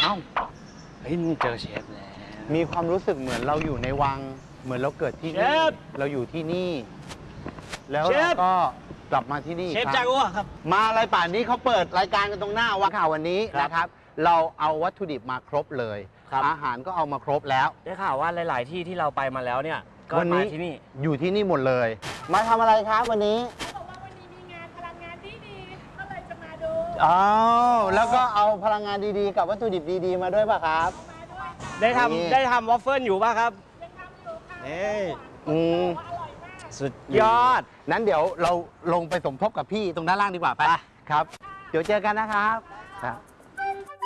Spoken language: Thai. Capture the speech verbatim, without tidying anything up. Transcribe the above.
อ้าเฮ้ยเจอเชฟแล้วมีความรู้สึกเหมือนเราอยู่ในวังเหมือนเราเกิดที่นี่เราอยู่ที่นี่แล้วเราก็กลับมาที่นี่เชฟจากัวครับมาอะไรป่านนี้เขาเปิดรายการกันตรงหน้าว่าข่าววันนี้นะครับเราเอาวัตถุดิบมาครบเลยอาหารก็เอามาครบแล้วได้ข่าวว่าหลายๆที่ที่เราไปมาแล้วเนี่ยก็มาที่นี่อยู่ที่นี่หมดเลยมาทำอะไรครับวันนี้เขาบอกว่าวันนี้มีงานพลังงานดีๆก็เลยจะมาดูอ๋อแล้วก็เอาพลังงานดีๆกับวัตถุดิบดีๆมาด้วยป่ะครับได้ทำได้ทำวอฟเฟิลอยู่ป่ะครับยังทำอยู่ค่ะเอ้อืมสุดยอดนั้นเดี๋ยวเราลงไปสมทบกับพี่ตรงด้านล่างดีกว่าไปครับเดี๋ยวเจอกันนะครับ